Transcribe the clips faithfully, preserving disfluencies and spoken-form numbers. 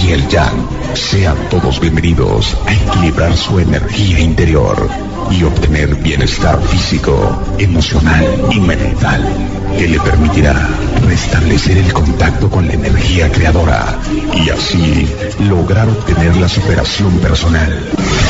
y el yang. Sean todos bienvenidos a equilibrar su energía interior y obtener bienestar físico, emocional y mental, que le permitirá restablecer el contacto con la energía creadora y así lograr obtener la superación personal.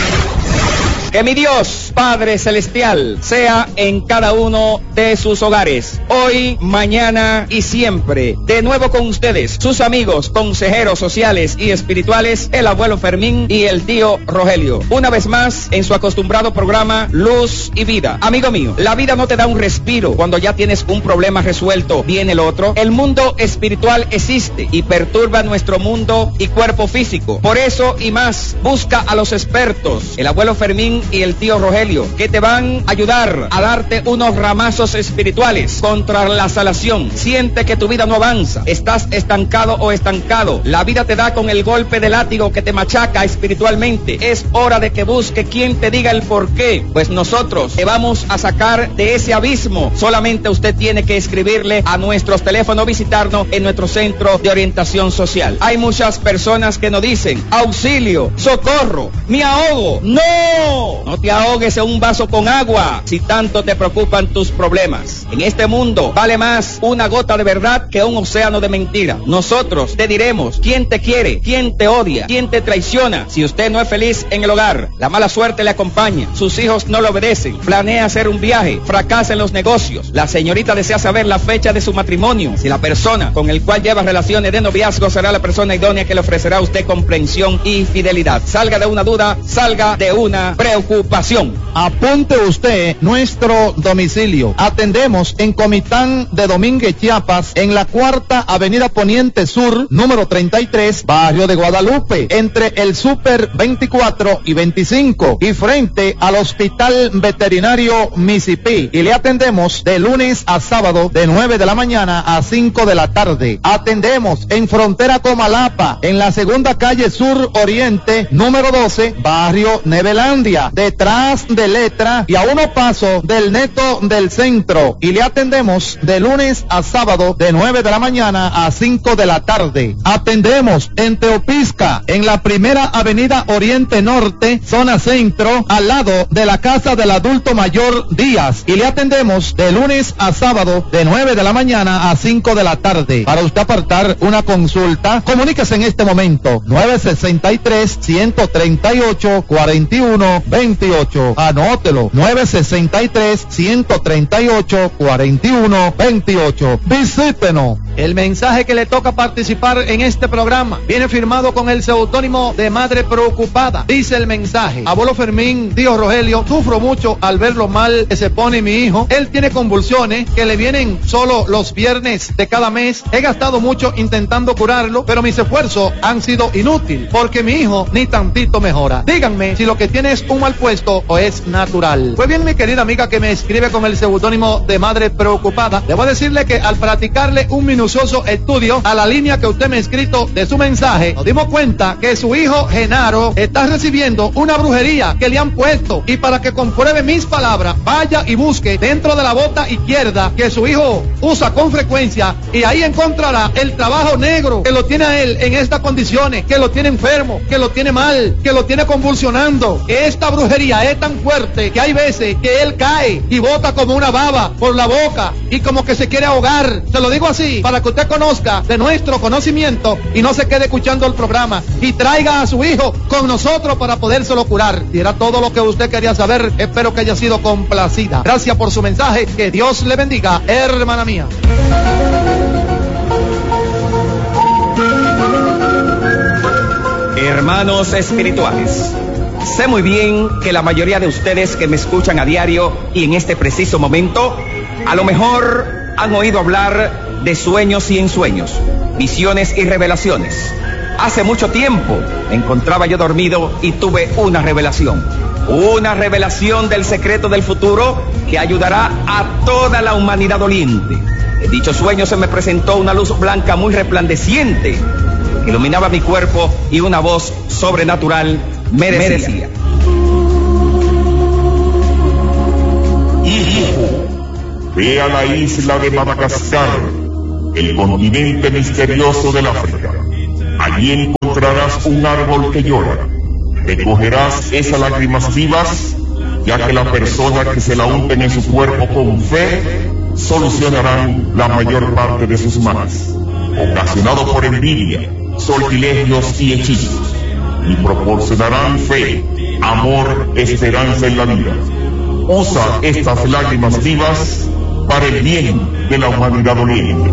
Que mi Dios, Padre Celestial, sea en cada uno de sus hogares, hoy, mañana y siempre. De nuevo con ustedes, sus amigos, consejeros sociales y espirituales, el abuelo Fermín y el tío Rogelio. Una vez más, en su acostumbrado programa, Luz y Vida. Amigo mío, la vida no te da un respiro cuando ya tienes un problema resuelto, viene el otro. El mundo espiritual existe y perturba nuestro mundo y cuerpo físico. Por eso y más, busca a los expertos, el abuelo Fermín y el tío Rogelio, que te van a ayudar a darte unos ramazos espirituales contra la salación. Siente que tu vida no avanza, estás estancado o estancado, la vida te da con el golpe de látigo que te machaca espiritualmente. Es hora de que busque quien te diga el por qué, pues nosotros te vamos a sacar de ese abismo. Solamente usted tiene que escribirle a nuestros teléfonos, visitarnos en nuestro centro de orientación social. Hay muchas personas que nos dicen: auxilio, socorro, me ahogo. ¡No! No te ahogues en un vaso con agua si tanto te preocupan tus problemas. En este mundo vale más una gota de verdad que un océano de mentira. Nosotros te diremos quién te quiere, quién te odia, quién te traiciona. Si usted no es feliz en el hogar, la mala suerte le acompaña, sus hijos no le obedecen, planea hacer un viaje, fracasa en los negocios, la señorita desea saber la fecha de su matrimonio, si la persona con el cual lleva relaciones de noviazgo será la persona idónea que le ofrecerá a usted comprensión y fidelidad. Salga de una duda, salga de una preocupación. Apunte usted nuestro domicilio. Atendemos en Comitán de Domínguez, Chiapas, en la cuarta avenida Poniente Sur, número treinta y tres, barrio de Guadalupe, entre el Super veinticuatro y veinticinco y frente al Hospital Veterinario Mississippi. Y le atendemos de lunes a sábado de nueve de la mañana a cinco de la tarde. Atendemos en frontera Comalapa, en la segunda calle Sur Oriente, número doce, barrio Nevelandia, detrás de Letra y a uno paso del Neto del Centro. Y le atendemos de lunes a sábado de nueve de la mañana a cinco de la tarde. Atendemos en Teopisca, en la primera avenida Oriente Norte, zona centro, al lado de la casa del adulto mayor Díaz. Y le atendemos de lunes a sábado de nueve de la mañana a cinco de la tarde. Para usted apartar una consulta, comuníquese en este momento nueve sesenta y tres, ciento treinta y ocho, cuarenta y uno veintiocho. Anótelo, nueve sesenta y tres, ciento treinta y ocho, cuarenta y uno veintiocho. Visítenos. El mensaje que le toca participar en este programa viene firmado con el seudónimo de Madre Preocupada. Dice el mensaje: abuelo Fermín, tío Rogelio, sufro mucho al ver lo mal que se pone mi hijo. Él tiene convulsiones que le vienen solo los viernes de cada mes. He gastado mucho intentando curarlo, pero mis esfuerzos han sido inútiles porque mi hijo ni tantito mejora. Díganme si lo que tiene es un mal puesto o es natural. Pues bien, mi querida amiga que me escribe con el seudónimo de Madre Preocupada, le voy a decirle que al practicarle un minucioso estudio a la línea que usted me ha escrito de su mensaje, nos dimos cuenta que su hijo Genaro está recibiendo una brujería que le han puesto, y para que compruebe mis palabras, vaya y busque dentro de la bota izquierda que su hijo usa con frecuencia, y ahí encontrará el trabajo negro que lo tiene a él en estas condiciones, que lo tiene enfermo, que lo tiene mal, que lo tiene convulsionando. Esta brujería es tan fuerte que hay veces que él cae y bota como una baba por la boca y como que se quiere ahogar. Se lo digo así para que usted conozca de nuestro conocimiento y no se quede escuchando el programa, y traiga a su hijo con nosotros para podérselo curar. Y era todo lo que usted quería saber. Espero que haya sido complacida. Gracias por su mensaje. Que Dios le bendiga, hermana mía. Hermanos espirituales, sé muy bien que la mayoría de ustedes que me escuchan a diario y en este preciso momento, a lo mejor han oído hablar de sueños y ensueños, visiones y revelaciones. Hace mucho tiempo me encontraba yo dormido y tuve una revelación, una revelación del secreto del futuro que ayudará a toda la humanidad doliente. En dicho sueño se me presentó una luz blanca muy resplandeciente que iluminaba mi cuerpo, y una voz sobrenatural me decía: decía hijo, ve a la isla de Madagascar, el continente misterioso del África. Allí encontrarás encontrarás un árbol que llora. Recogerás esas lágrimas vivas, ya que la persona que se la unten en su cuerpo con fe solucionarán la mayor parte de sus males, ocasionado por envidia, sortilegios y hechizos, y proporcionarán fe, amor, esperanza en la vida. Usa estas lágrimas vivas para el bien de la humanidad doliente.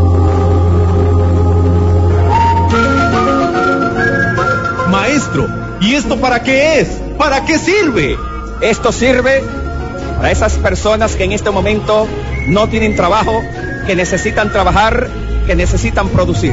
Maestro, ¿y esto para qué es? ¿Para qué sirve? Esto sirve para esas personas que en este momento no tienen trabajo, que necesitan trabajar, que necesitan producir.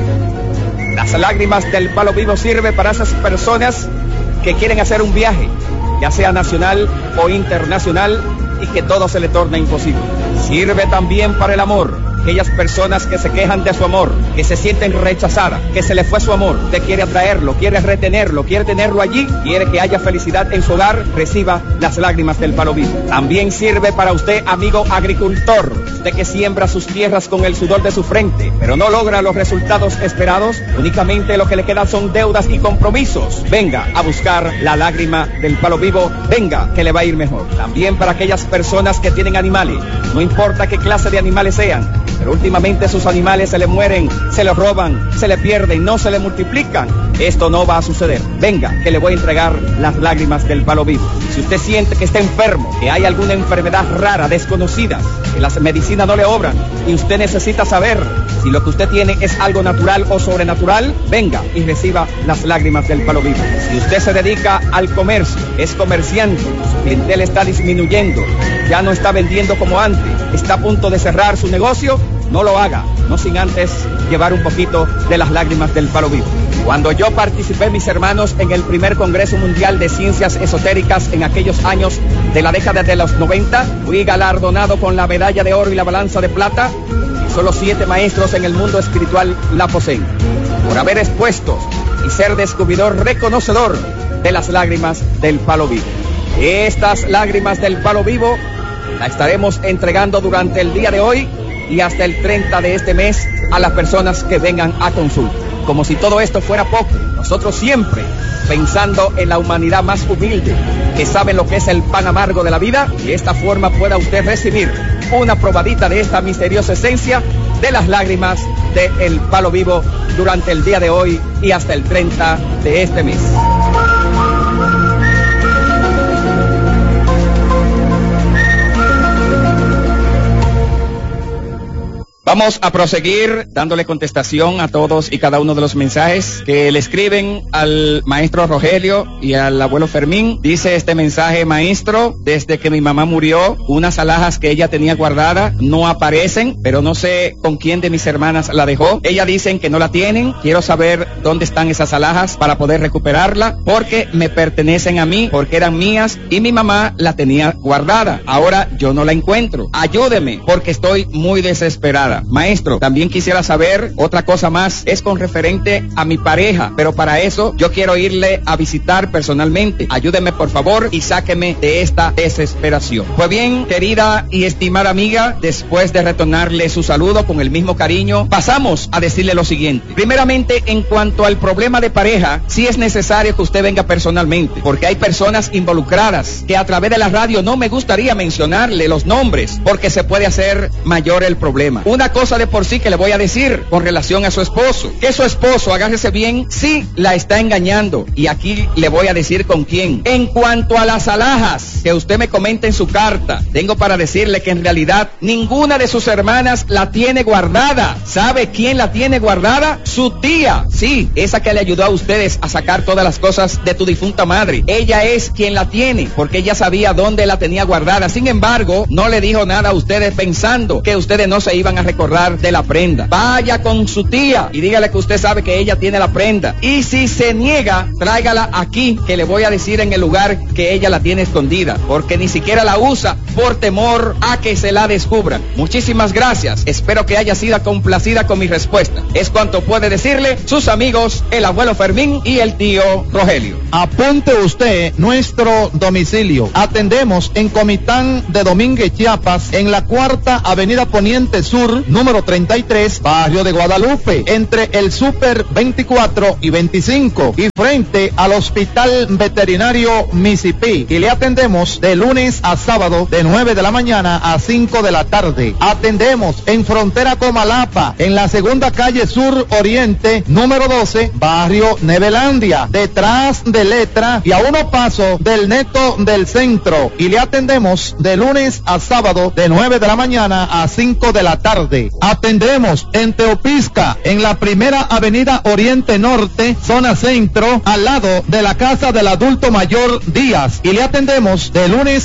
Las lágrimas del palo vivo sirve para esas personas que quieren hacer un viaje, ya sea nacional o internacional, y que todo se le torna imposible. Sirve también para el amor. Aquellas personas que se quejan de su amor, que se sienten rechazadas, que se le fue su amor, usted quiere atraerlo, quiere retenerlo, quiere tenerlo allí, quiere que haya felicidad en su hogar, reciba las lágrimas del palo vivo. También sirve para usted, amigo agricultor, usted que siembra sus tierras con el sudor de su frente, pero no logra los resultados esperados, únicamente lo que le quedan son deudas y compromisos. Venga a buscar la lágrima del palo vivo, venga que le va a ir mejor. También para aquellas personas que tienen animales, no importa qué clase de animales sean, pero últimamente sus animales se le mueren, se le roban, se le pierden, no se le multiplican. Esto no va a suceder. Venga, que le voy a entregar las lágrimas del palo vivo. Si usted siente que está enfermo, que hay alguna enfermedad rara, desconocida, que las medicinas no le obran, y usted necesita saber si lo que usted tiene es algo natural o sobrenatural, venga y reciba las lágrimas del palo vivo. Si usted se dedica al comercio, es comerciante, su clientela está disminuyendo, ya no está vendiendo como antes, está a punto de cerrar su negocio, no lo haga, no sin antes llevar un poquito de las lágrimas del palo vivo. Cuando yo participé, mis hermanos, en el primer Congreso Mundial de Ciencias Esotéricas en aquellos años de la década de los noventa, fui galardonado con la medalla de oro y la balanza de plata, y solo siete maestros en el mundo espiritual la poseen, por haber expuesto y ser descubridor reconocedor de las lágrimas del palo vivo. Estas lágrimas del palo vivo la estaremos entregando durante el día de hoy y hasta el treinta de este mes a las personas que vengan a consulta. Como si todo esto fuera poco, nosotros siempre pensando en la humanidad más humilde, que sabe lo que es el pan amargo de la vida, y de esta forma pueda usted recibir una probadita de esta misteriosa esencia de las lágrimas del palo vivo durante el día de hoy y hasta el treinta de este mes. Vamos a proseguir dándole contestación a todos y cada uno de los mensajes que le escriben al maestro Rogelio y al abuelo Fermín. Dice este mensaje: maestro, desde que mi mamá murió, unas alhajas que ella tenía guardada no aparecen, pero no sé con quién de mis hermanas la dejó. Ellas dicen que no la tienen. Quiero saber dónde están esas alhajas para poder recuperarla, porque me pertenecen a mí, porque eran mías y mi mamá la tenía guardada. Ahora yo no la encuentro. Ayúdeme, porque estoy muy desesperada. Maestro, también quisiera saber otra cosa más, es con referente a mi pareja, pero para eso yo quiero irle a visitar personalmente. Ayúdeme por favor y sáqueme de esta desesperación. Pues bien, querida y estimada amiga, después de retornarle su saludo con el mismo cariño, pasamos a decirle lo siguiente. Primeramente, en cuanto al problema de pareja, sí es necesario que usted venga personalmente, porque hay personas involucradas que a través de la radio no me gustaría mencionarle los nombres, porque se puede hacer mayor el problema. Una cosa de por sí que le voy a decir con relación a su esposo, que su esposo, agárrese bien, sí la está engañando, y aquí le voy a decir con quién. En cuanto a las alhajas que usted me comenta en su carta, tengo para decirle que en realidad ninguna de sus hermanas la tiene guardada. ¿Sabe quién la tiene guardada? Su tía, sí, esa que le ayudó a ustedes a sacar todas las cosas de tu difunta madre. Ella es quien la tiene, porque ella sabía dónde la tenía guardada. Sin embargo, no le dijo nada a ustedes pensando que ustedes no se iban a recordar de la prenda. Vaya con su tía y dígale que usted sabe que ella tiene la prenda, y si se niega, tráigala aquí, que le voy a decir en el lugar que ella la tiene escondida, porque ni siquiera la usa por temor a que se la descubran. Muchísimas gracias, espero que haya sido complacida con mi respuesta. Es cuanto puede decirle sus amigos el abuelo Fermín y el tío Rogelio. Apunte usted nuestro domicilio. Atendemos en Comitán de Domínguez, Chiapas, en la cuarta avenida Poniente Sur, número treinta y tres, barrio de Guadalupe, entre el Super veinticuatro y veinticinco y frente al Hospital Veterinario Mississippi. Y le atendemos de lunes a sábado de nueve de la mañana a cinco de la tarde. Atendemos en frontera Comalapa, en la segunda calle Sur Oriente, número doce, barrio Nevelandia, detrás de Letra y a unos pasos del Neto del Centro. Y le atendemos de lunes a sábado de nueve de la mañana a cinco de la tarde. Atendemos en Teopisca, en la primera avenida Oriente Norte, zona centro, al lado de la casa del adulto mayor Díaz. Y le atendemos de lunes